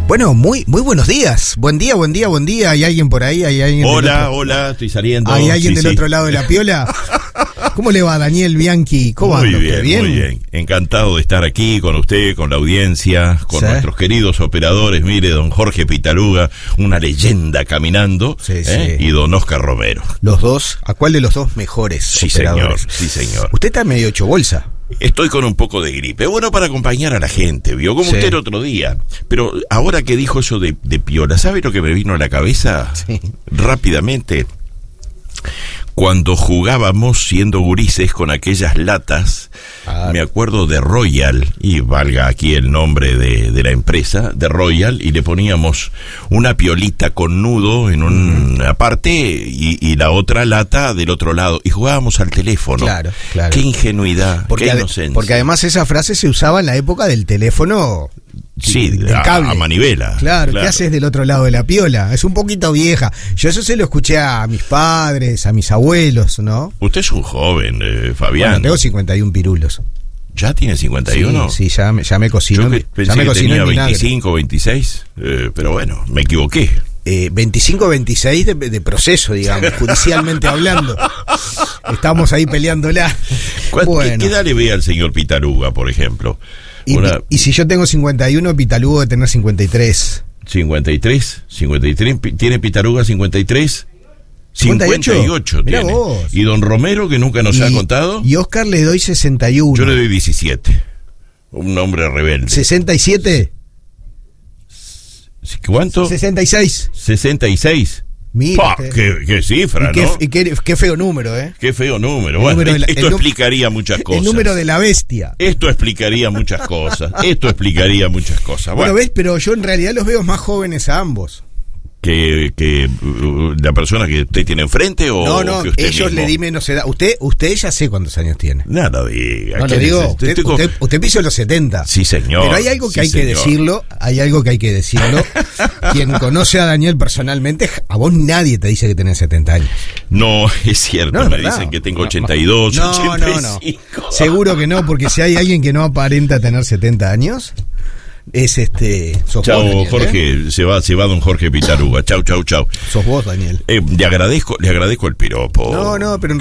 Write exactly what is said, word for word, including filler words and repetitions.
Bueno, muy muy buenos días. Buen día, buen día, buen día. ¿Hay alguien por ahí? ¿Hay alguien Hola, otro... hola, estoy saliendo. ¿Hay alguien sí, del sí. otro lado de la piola? ¿Cómo le va, Daniel Bianchi? ¿Cómo Muy anda bien, usted? ¿Bien? muy bien. Encantado de estar aquí con usted, con la audiencia, con Sí. nuestros queridos operadores. Mire, don Jorge Pitaluga, una leyenda caminando, Sí, ¿eh? sí. Y don Oscar Romero. Los dos, ¿a cuál de los dos mejores Sí, operadores? señor, sí, señor. Usted está medio hecho bolsa. Estoy con un poco de gripe. Bueno, para acompañar a la gente, vio, como Sí. usted el otro día. Pero ahora que dijo eso de, de piola, ¿sabe lo que me vino a la cabeza? Sí. Rápidamente. Cuando jugábamos siendo gurises con aquellas latas, Ah. me acuerdo de Royal, y valga aquí el nombre de, de la empresa, de Royal, y le poníamos una piolita con nudo en una parte y, y la otra lata del otro lado, y jugábamos al teléfono. Claro, claro. Qué ingenuidad, Porque, qué ade- inocencia. porque además esa frase se usaba en la época del teléfono. Sí, del a, cable. a manivela. Claro, ¿qué haces del otro lado de la piola? Es un poquito vieja. Yo eso se lo escuché a mis padres, a mis abuelos, ¿no? Usted es un joven, eh, Fabián. Bueno, tengo cincuenta y uno pirulos. ¿Ya tiene cincuenta y uno? Sí, sí, ya me, ya me cocino. Yo que ya pensé me que cocino tenía en vinagre. veinticinco, veintiséis, eh, pero bueno, me equivoqué. Eh, veinticinco, veintiséis de, de proceso, digamos, judicialmente hablando. Estamos ahí peleándola. ¿Cuánto- Bueno. ¿Qué edad le ve al señor Pitaluga, por ejemplo? Y, Una y si yo tengo cincuenta y uno, Pitalugo debe tener cincuenta y tres. cincuenta y tres, cincuenta y tres, pi- ¿tiene Pitaluga cincuenta y tres? ¿cincuenta y ocho? cincuenta y ocho Mirá tiene. vos. ¿Y don Romero, que nunca nos y, ha contado? Y Oscar le doy sesenta y uno. Yo le doy diecisiete. Un hombre rebelde. ¿sesenta y siete? ¿Cuánto? sesenta y seis. sesenta y seis. Mira. Pa, usted. qué, qué cifra, Y qué, ¿no? y qué- qué feo número, ¿eh? Qué feo número. El Bueno, número de la- esto el nu- explicaría muchas cosas. El número de la bestia. Esto explicaría muchas cosas. Esto explicaría muchas cosas. Bueno, Bueno, ves, pero yo en realidad los veo más jóvenes a ambos. que, que uh, la persona que usted tiene enfrente o No, no, que usted ellos mismo? le di menos edad. Usted, usted ya sé cuántos años tiene. Nada, diga. No ¿qué lo digo, neces- usted, estoy con- usted, usted pisó los setenta. Sí, señor. Pero hay algo que sí, hay que señor. decirlo, hay algo que hay que decirlo. Quien conoce a Daniel personalmente, a vos nadie te dice que tenés setenta años. No, es cierto, No, es me verdad. dicen que tengo No, ochenta y dos, no, ochenta y no, no. cinco. Seguro que no, porque si hay alguien que no aparenta tener setenta años, es este... Sos Chao, vos, Daniel, ¿eh? Jorge, se va, se va don Jorge Pitaluga. Chau, chau, chau. Sos vos, Daniel. Eh, le agradezco, le agradezco el piropo. No, no, pero en